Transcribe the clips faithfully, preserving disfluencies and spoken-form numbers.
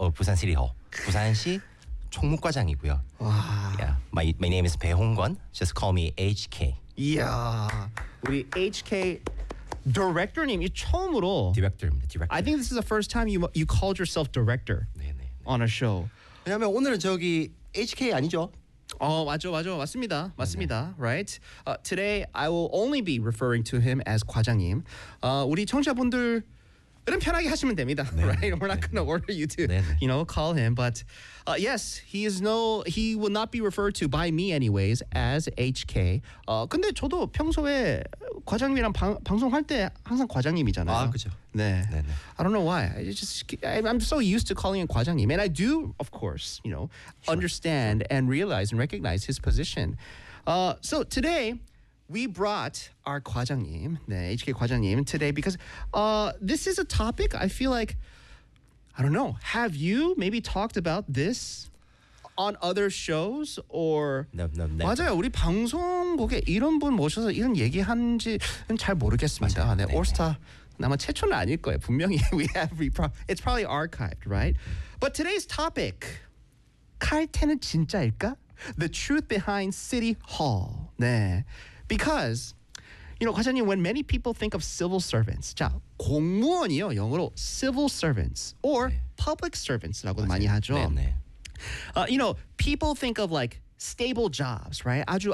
of Busan City Hall. 부산시 총무과장이고요. 와. Yeah, my my name is 배홍권. Just call me H K. 이야, 우리 H K 디렉터님이 처음으로. Director입니다. Director. I think this is the first time you you called yourself director 네네. on a show. 왜냐면 오늘은 저기 H K 아니죠? 어 맞죠 맞죠 맞습니다 맞습니다 right. Uh, today I will only be referring to him as 과장님. Uh, 우리 청취자분들은 편하게 하시면 됩니다. Right? We're not going to order you to 네네. you know call him, but uh, yes, he is no he will not be referred to by me anyways as H K. 어 근데 저도 평소에 과장님이랑 방, 방송할 때 항상 과장님이잖아요. 아, 그죠. 네. 네네. I don't know why. I just I, I'm so used to calling him 과장님, and I do, of course, you know, understand and realize and recognize his position. Uh, so today we brought our 과장님, 네, H K 과장님 today because uh, this is a topic I feel like I don't know. Have you maybe talked about this on other shows or No, no, never. 맞아요. 우리 방송국에 이런 분 모셔서 이런 얘기하는지는 잘 모르겠습니다. 맞아요. 네, 네네. 올스타 아마 최초는 아닐 거예요. 분명히 we have repro- it's probably archived, right? But today's topic 칼퇴는 진짜일까? The truth behind City Hall. 네, because you know, 과장님, when many people think of civil servants, 자 공무원이요 영어로 civil servants or 네. public servants라고 많이 하죠. 네네. Uh, you know, people think of like stable jobs, right? 아주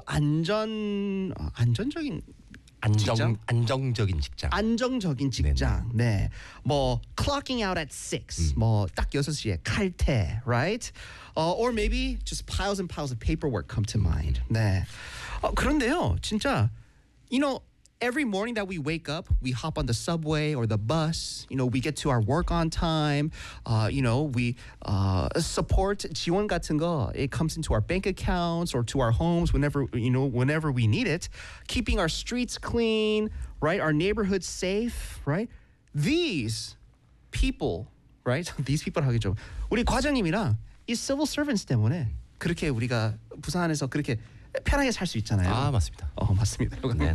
안전 어, 안전적인 안정 직장? 안정적인 직장. 안정적인 직장. 네. 뭐 clocking out at six. 뭐딱 여섯 시에 칼퇴, right? Uh, or maybe just piles and piles of paperwork come to mind. 네. 어, 그런데요, 진짜 you know, every morning that we wake up, we hop on the subway or the bus. You know, we get to our work on time. Uh, you know, we uh, support 지원 같은 거. It comes into our bank accounts or to our homes whenever you know, whenever we need it. Keeping our streets clean, right? Our neighborhoods safe, right? These people, right? These people 하겠죠. 우리 과장님이랑 이 civil servants 때문에 그렇게 우리가 부산에서 그렇게 편하게 살 수 있잖아요. 아, 맞습니다. 어 맞습니다. 네네.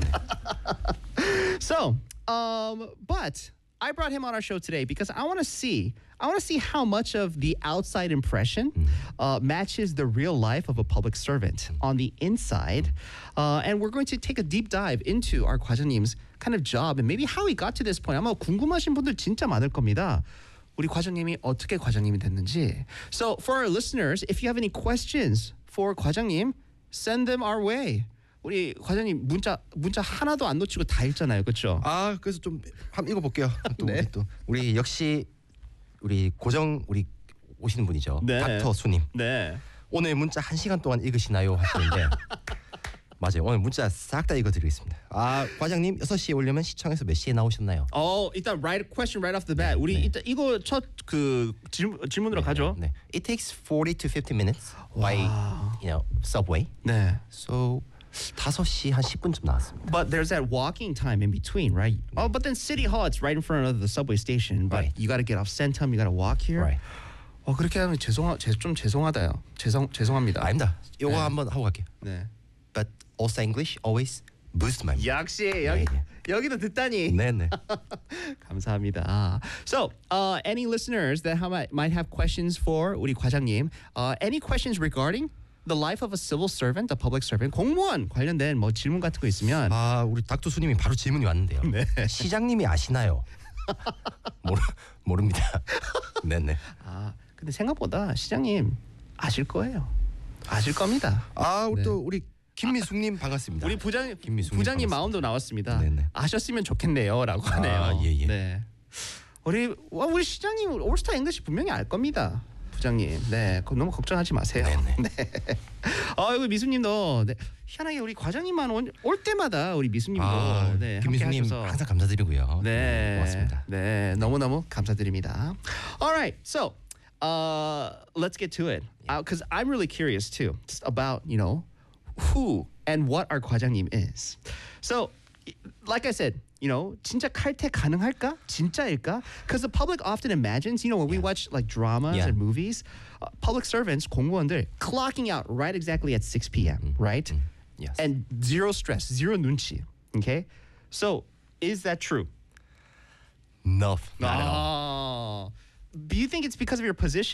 So, um, but I brought him on our show today because I want to see, I want to see how much of the outside impression uh, matches the real life of a public servant on the inside, uh, and we're going to take a deep dive into our 과장님's kind of job and maybe how he got to this point. 아마 궁금하신 분들 진짜 많을 겁니다. 우리 과장님이 어떻게 과장님이 됐는지. So, for our listeners, if you have any questions for 과장님, send them our way. 우리 과장님 문자 문자 하나도 안 놓치고 다 읽잖아요, 그렇죠? 아, 그래서 좀 한번 읽어볼게요. 또 네. 우리 또 우리 역시 우리 고정 우리 오시는 분이죠. 네. 닥터 수님. 네. 오늘 문자 한 시간 동안 읽으시나요 하시는데 맞아요. 오늘 문자 싹 다 읽어드리겠습니다. 아, 과장님 여섯 시에 오려면 시청에서 몇 시에 나오셨나요? 어, 일단 right question right off the bat. 우리 네. 일단 이거 첫 그 질문으로 가죠. 네. It takes forty to fifty minutes by you know subway. 네. So 다섯 시 한 십 분쯤 나왔습니다. But there's that walking time in between, right? Oh, but then City Hall, it's right in front of the subway station. But Right. you got to get off Centum, you got to walk here. Right. 어, 그렇게 하면 죄송 좀 죄송하다요. 죄송 죄송합니다. 아닙니다. 요거 네. 한번 하고 갈게요. 네. But also English always boost my. 역시 여기 네. 여기도 듣다니. 네네. 감사합니다. So, uh, any listeners that have, might have questions for 우리 과장님, uh, any questions regarding the life of a civil servant, a public servant, 공무원 관련된 뭐 질문 같은 거 있으면 아, 우리 닥터 수님이 바로 질문이 왔는데요. 네. 시장님이 아시나요? 모르 모릅니다. 네네. 아, 근데 생각보다 시장님 아실 거예요. 아실 겁니다. 아, 우리 네. 또 우리 김미숙님 반갑습니다. 우리 부장 김미숙님 부장님 반갑습니다. 마음도 나왔습니다. 네네. 아셨으면 좋겠네요라고 아, 하네요. 예, 예. 네. 우리 와, 우리 시장님 올스타 잉글리시 분명히 알 겁니다. 부장님. 네. 그거 너무 걱정하지 마세요. 네네. 네. 아, 이거 미수님도 네. 희한하게 우리 과장님만 올, 올 때마다 우리 미수님도 아, 네, 함께 김미숙님 하셔서 항상 감사드리고요. 네. 고맙습니다. 네. 너무너무 감사드립니다. All right. So, uh, let's get to it. Because uh, I'm really curious too just about, you know, who and what our 과장님 is. So, like I said, you know, 진짜 칼퇴 가능할까? 진짜일까? Because the public often imagines, you know, when we watch like dramas Yeah. and movies, uh, public servants, 공무원들, clocking out right exactly at six p.m., right? Yes. And zero stress, zero 눈치. Okay? So, is that true? No, not at all. Oh. Do you think it's because of your position?